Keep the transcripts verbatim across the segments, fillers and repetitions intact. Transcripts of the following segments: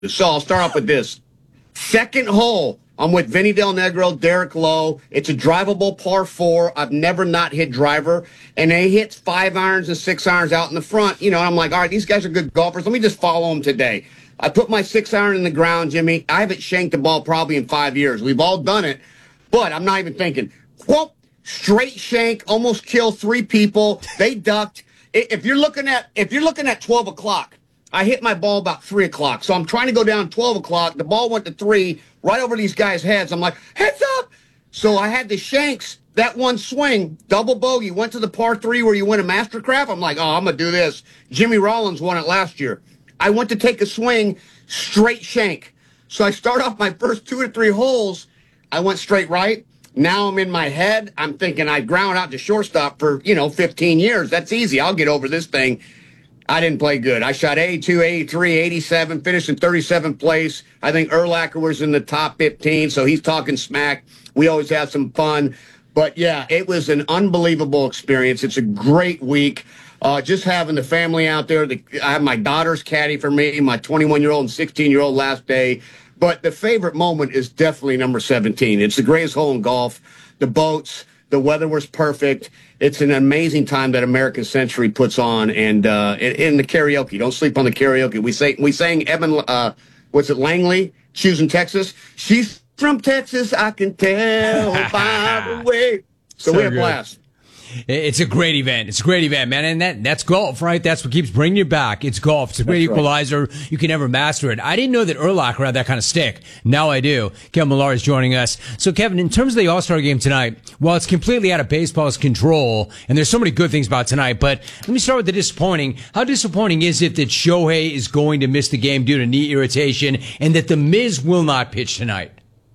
So I'll start off with this. Second hole, I'm with Vinny Del Negro, Derek Lowe. It's a drivable par four. I've never not hit driver. And they hit five irons and six irons out in the front. You know, I'm like, all right, these guys are good golfers. Let me just follow them today. I put my six iron in the ground, Jimmy. I haven't shanked the ball probably in five years. We've all done it. But I'm not even thinking. Whoop, straight shank, almost killed three people. They ducked. If you're looking at if you're looking at twelve o'clock, I hit my ball about three o'clock. So I'm trying to go down twelve o'clock. The ball went to three, right over these guys' heads. I'm like, heads up. So I had the shanks, that one swing, double bogey, went to the par three where you win a Mastercraft. I'm like, oh, I'm going to do this. Jimmy Rollins won it last year. I went to take a swing, straight shank. So I start off my first two or three holes. I went straight right. Now I'm in my head. I'm thinking I ground out to shortstop for, you know, fifteen years. That's easy. I'll get over this thing. I didn't play good. I shot eighty-two, eighty-three, eighty-seven, finished in thirty-seventh place. I think Urlacher was in the top fifteen, so he's talking smack. We always have some fun. But, yeah, it was an unbelievable experience. It's a great week. Uh, just having the family out there. The, I have my daughter's caddy for me, my twenty-one-year-old and sixteen-year-old last day. But the favorite moment is definitely number seventeen. It's the greatest hole in golf. The boats. The weather was perfect. It's an amazing time that American Century puts on, and uh, in, in the karaoke. Don't sleep on the karaoke. We say we sang Evan, uh, what's it, Langley? Choosing Texas. She's from Texas, I can tell by the way. So, so we had a blast. It's a great event. It's a great event, man. And that that's golf, right? That's what keeps bringing you back. It's golf. It's a great that's equalizer. Right. You can never master it. I didn't know that Urlacher had that kind of stick. Now I do. Kevin Millar is joining us. So, Kevin, in terms of the All-Star game tonight, while it's completely out of baseball's control, and there's so many good things about tonight, but let me start with the disappointing. How disappointing is it that Shohei is going to miss the game due to knee irritation and that the Miz will not pitch tonight?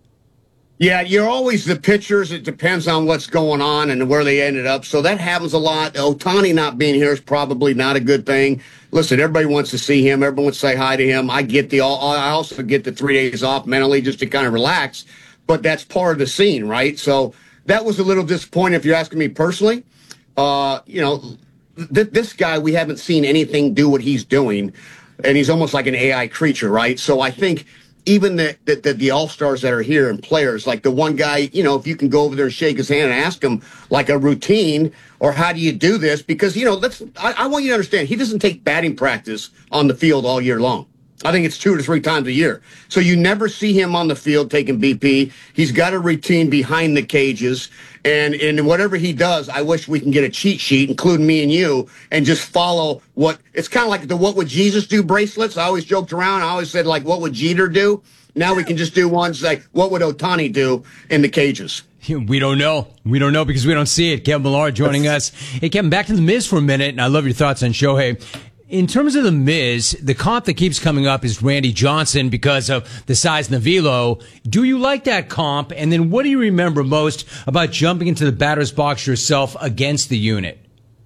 Yeah, you're always the pitchers. It depends on what's going on and where they ended up. So that happens a lot. Ohtani not being here is probably not a good thing. Listen, everybody wants to see him. Everyone wants to say hi to him. I get the. I also get the three days off mentally just to kind of relax. But that's part of the scene, right? So that was a little disappointing if you're asking me personally. Uh, you know, th- this guy, we haven't seen anything do what he's doing. And he's almost like an A I creature, right? So I think even the, the, the, the all-stars that are here and players, like the one guy, you know, if you can go over there and shake his hand and ask him like a routine or how do you do this? Because, you know, let's, I, I want you to understand, he doesn't take batting practice on the field all year long. I think it's two to three times a year. So you never see him on the field taking B P. He's got a routine behind the cages. And in whatever he does, I wish we can get a cheat sheet, including me and you, and just follow what it's kind of like the What Would Jesus Do bracelets. I always joked around. I always said, like, what would Jeter do? Now we can just do ones like, what would Ohtani do in the cages? We don't know. We don't know because we don't see it. Kevin Millar joining us. Hey, Kevin, back to the Miz for a minute, and I love your thoughts on Shohei. In terms of the Miz, the comp that keeps coming up is Randy Johnson because of the size and the velo. Do you like that comp? And then what do you remember most about jumping into the batter's box yourself against the unit?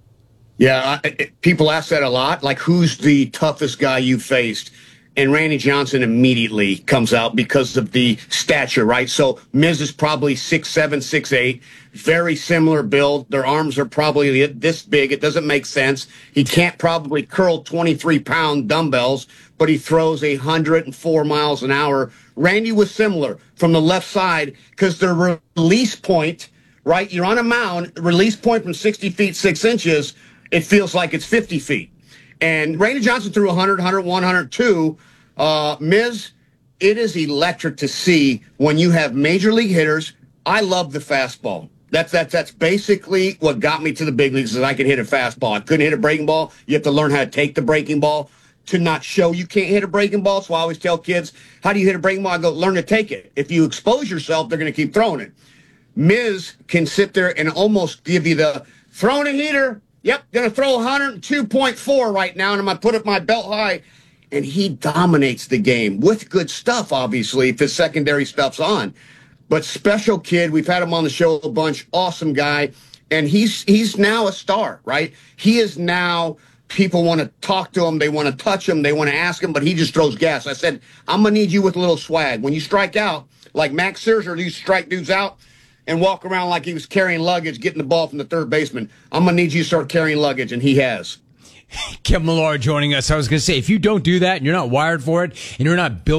Yeah, I, people ask that a lot. Like, who's the toughest guy you faced? And Randy Johnson immediately comes out because of the stature, right? So Miz is probably six seven, six eight, very similar build. Their arms are probably this big. It doesn't make sense. He can't probably curl twenty-three pound dumbbells, but he throws one hundred four miles an hour. Randy was similar from the left side because their release point, right? You're on a mound, release point from sixty feet, six inches. It feels like it's fifty feet. And Randy Johnson threw one hundred, one oh one, one oh two. Uh, Miz, it is electric to see when you have major league hitters. I love the fastball. That's that's that's basically what got me to the big leagues is I could hit a fastball. I couldn't hit a breaking ball. You have to learn how to take the breaking ball to not show you can't hit a breaking ball. So I always tell kids, how do you hit a breaking ball? I go, learn to take it. If you expose yourself, they're going to keep throwing it. Miz can sit there and almost give you the throwing a heater. Yep, going to throw one oh two point four right now, and I'm going to put up my belt high. And he dominates the game with good stuff, obviously, if his secondary stuff's on. But special kid, we've had him on the show a bunch, awesome guy. And he's he's now a star, right? He is now, people want to talk to him, they want to touch him, they want to ask him, but he just throws gas. I said, I'm going to need you with a little swag. When you strike out, like Max Scherzer used to strike dudes out, and walk around like he was carrying luggage, getting the ball from the third baseman. I'm going to need you to start carrying luggage, and he has. Kevin Millar joining us. I was going to say, if you don't do that and you're not wired for it and you're not built